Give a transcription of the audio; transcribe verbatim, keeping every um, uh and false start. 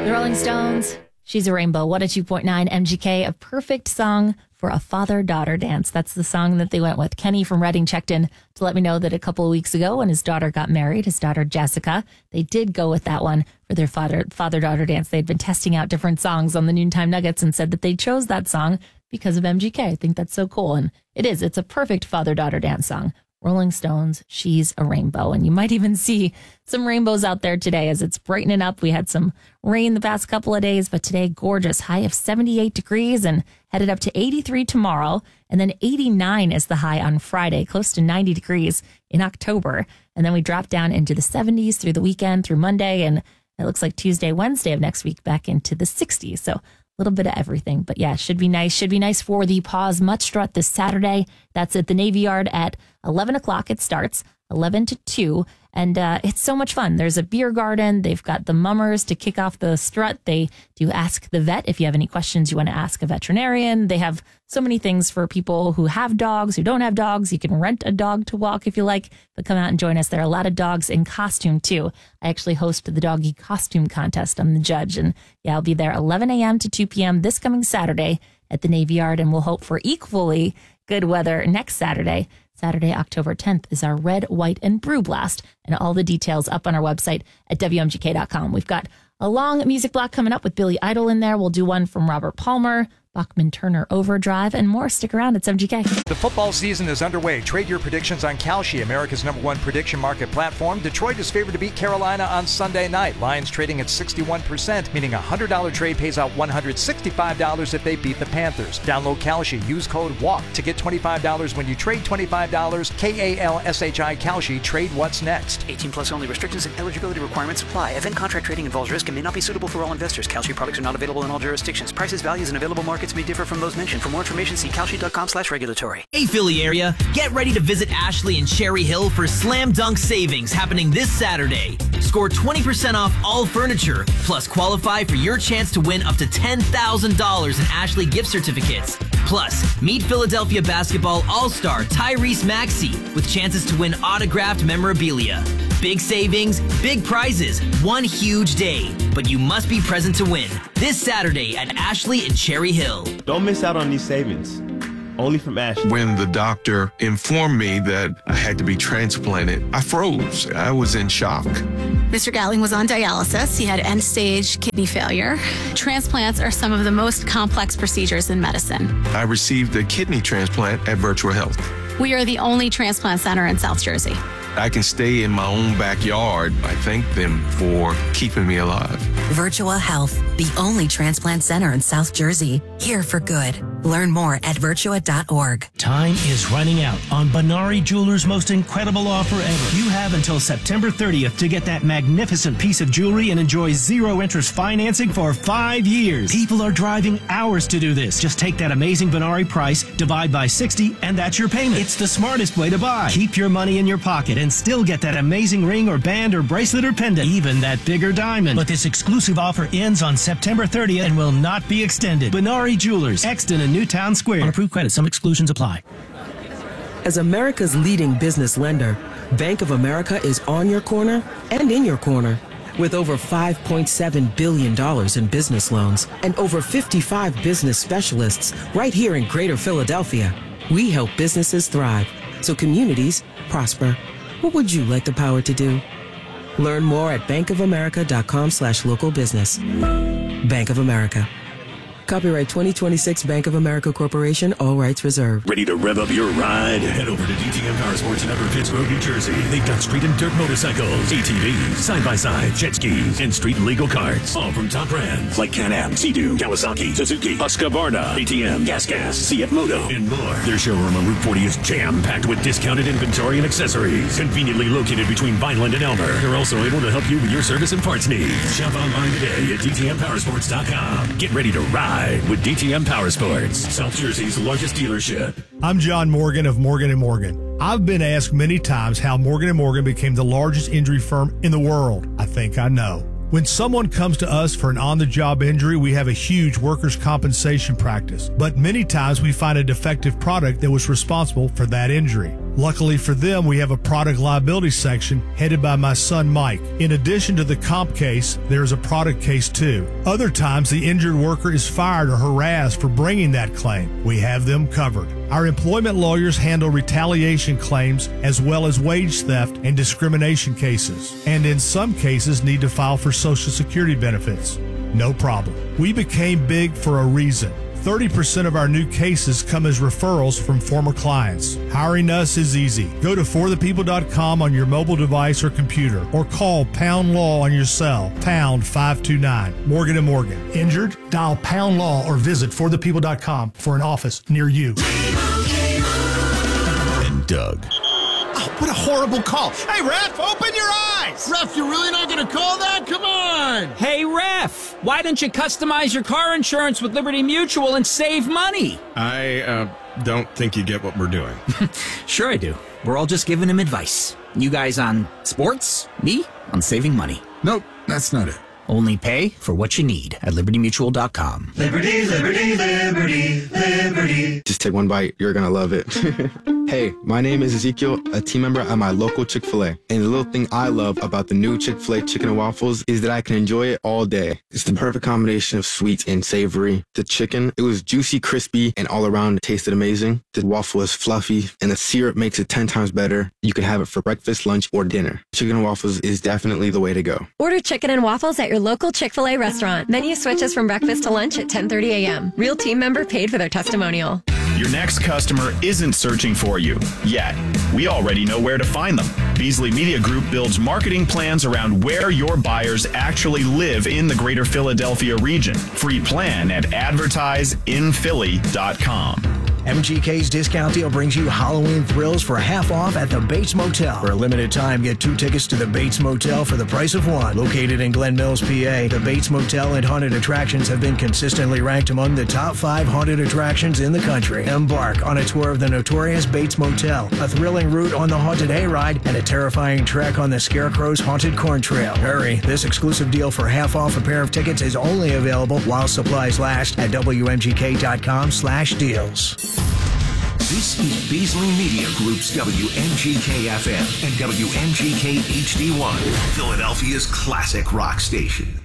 The Rolling Stones, She's a Rainbow, one oh two point nine M G K, a perfect song for a father-daughter dance. That's the song that they went with. Kenny from Reading checked in to let me know that a couple of weeks ago when his daughter got married, his daughter Jessica, they did go with that one for their father, father-daughter dance. They'd been testing out different songs on the Noontime Nuggets and said that they chose that song because of M G K. I think that's so cool. And it is. It's a perfect father-daughter dance song. Rolling Stones, She's a Rainbow. And you might even see some rainbows out there today as it's brightening up. We had some rain the past couple of days, but today, gorgeous. High of seventy-eight degrees and headed up to eighty-three tomorrow. And then eighty-nine is the high on Friday, close to ninety degrees in October. And then we drop down into the seventies through the weekend, through Monday. And it looks like Tuesday, Wednesday of next week, back into the sixties. So a little bit of everything. But yeah, should be nice. Should be nice for the Paws Mutt Strut this Saturday. That's at the Navy Yard at eleven o'clock. It starts eleven to two. And uh, it's so much fun. There's a beer garden. They've got the mummers to kick off the strut. They do Ask the Vet if you have any questions you want to ask a veterinarian. They have so many things for people who have dogs, who don't have dogs. You can rent a dog to walk if you like, but come out and join us. There are a lot of dogs in costume, too. I actually host the doggy costume contest. I'm the judge. And yeah, I'll be there eleven a.m. to two p.m. this coming Saturday at the Navy Yard. And we'll hope for equally good weather next Saturday. Saturday, October tenth is our Red, White, and Brew Blast. And all the details up on our website at W M G K dot com. We've got a long music block coming up with Billy Idol in there. We'll do one from Robert Palmer, Bachman Turner Overdrive, and more. Stick around. It's M G K. The football season is underway. Trade your predictions on Kalshi, America's number one prediction market platform. Detroit is favored to beat Carolina on Sunday night. Lions trading at sixty-one percent, meaning a one hundred dollars trade pays out one hundred sixty-five dollars if they beat the Panthers. Download Kalshi. Use code WALK to get twenty-five dollars when you trade twenty-five dollars. K A L S H I Kalshi. Trade what's next. eighteen plus only. Restrictions and eligibility requirements apply. Event contract trading involves risk and may not be suitable for all investors. Kalshi products are not available in all jurisdictions. Prices, values, and available markets may differ from those mentioned. For more information, see kalshi dot com slash regulatory. Hey, Philly area, get ready to visit Ashley and Cherry Hill for Slam Dunk Savings happening this Saturday. Score twenty percent off all furniture, plus qualify for your chance to win up to ten thousand dollars in Ashley gift certificates. Plus, meet Philadelphia basketball all-star Tyrese Maxey with chances to win autographed memorabilia. Big savings, big prizes, one huge day. But you must be present to win. This Saturday at Ashley and Cherry Hill. Don't miss out on these savings. Only from Ashley. When the doctor informed me that I had to be transplanted, I froze. I was in shock. Mister Gatling was on dialysis. He had end-stage kidney failure. Transplants are some of the most complex procedures in medicine. I received a kidney transplant at Virtual Health. We are the only transplant center in South Jersey. I can stay in my own backyard. I thank them for keeping me alive. Virtual Health, the only transplant center in South Jersey. Here for good. Learn more at virtua dot org. Time is running out on Benari Jewelers' most incredible offer ever. You have until September thirtieth to get that magnificent piece of jewelry and enjoy zero interest financing for five years. People are driving hours to do this. Just take that amazing Benari price, divide by sixty, and that's your payment. It's the smartest way to buy. Keep your money in your pocket and still get that amazing ring or band or bracelet or pendant, even that bigger diamond. But this exclusive offer ends on September thirtieth and will not be extended. Benari Jewelers, Exton and Newtown Square. On approved credit, some exclusions apply. As America's leading business lender, Bank of America is on your corner and in your corner. With over five point seven billion dollars in business loans and over fifty-five business specialists right here in Greater Philadelphia, we help businesses thrive so communities prosper. What would you like the power to do? Learn more at bankofamerica.com slash local business. Bank of America. Copyright twenty twenty-six Bank of America Corporation, all rights reserved. Ready to rev up your ride? Head over to D T M Power Sports in Upper Pittsburgh, New Jersey. They've got street and dirt motorcycles, A T Vs, side-by-side, jet skis, and street legal carts. All from top brands like Can-Am, Sea-Doo, Kawasaki, Suzuki, Husqvarna, A T M, Gas Gas, C F Moto, and more. Their showroom on Route forty is jam-packed with discounted inventory and accessories. Conveniently located between Vineland and Elmer. They're also able to help you with your service and parts needs. Shop online today at D T M powersports dot com. Get ready to ride with D T M Power Sports, South Jersey's largest dealership. I'm John Morgan of Morgan and Morgan. I've been asked many times how Morgan and Morgan became the largest injury firm in the world. I think I know. When someone comes to us for an on-the-job injury, we have a huge workers' compensation practice. But many times we find a defective product that was responsible for that injury. Luckily for them, we have a product liability section headed by my son Mike. In addition to the comp case, there is a product case too. Other times, the injured worker is fired or harassed for bringing that claim. We have them covered. Our employment lawyers handle retaliation claims as well as wage theft and discrimination cases, and in some cases need to file for Social Security benefits. No problem. We became big for a reason. thirty percent of our new cases come as referrals from former clients. Hiring us is easy. Go to for the people dot com on your mobile device or computer, or call Pound Law on your cell, pound five two nine. Morgan and Morgan. Injured? Dial Pound Law or visit for the people dot com for an office near you. And Doug. Oh, what a horrible call. Hey, ref, open your eyes. Ref, you're really not going to call that? Come on. Hey, ref, why don't you customize your car insurance with Liberty Mutual and save money? I uh, don't think you get what we're doing. Sure I do. We're all just giving him advice. You guys on sports, me on saving money. Nope, that's not it. Only pay for what you need at liberty mutual dot com. Liberty, liberty, liberty, liberty. Just take one bite. You're going to love it. Hey, my name is Ezekiel, a team member at my local Chick-fil-A. And the little thing I love about the new Chick-fil-A chicken and waffles is that I can enjoy it all day. It's the perfect combination of sweet and savory. The chicken, it was juicy, crispy, and all around it tasted amazing. The waffle is fluffy, and the syrup makes it ten times better. You can have it for breakfast, lunch, or dinner. Chicken and waffles is definitely the way to go. Order chicken and waffles at your local Chick-fil-A restaurant. Menu switches from breakfast to lunch at ten thirty a.m. Real team member paid for their testimonial. Your next customer isn't searching for you yet. We already know where to find them. Beasley Media Group builds marketing plans around where your buyers actually live in the greater Philadelphia region. Free plan at advertise in philly dot com. M G K's discount deal brings you Halloween thrills for half off at the Bates Motel. For a limited time, get two tickets to the Bates Motel for the price of one. Located in Glen Mills, P A, the Bates Motel and haunted attractions have been consistently ranked among the top five haunted attractions in the country. Embark on a tour of the notorious Bates Motel, a thrilling route on the Haunted Hayride, and a terrifying trek on the Scarecrow's Haunted Corn Trail. Hurry, this exclusive deal for half off a pair of tickets is only available while supplies last at W M G K dot com slash deals. This is Beasley Media Group's W M G K F M and W M G K H D one, Philadelphia's classic rock station.